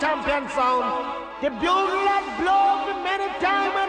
champion sound. The bugle that blow many time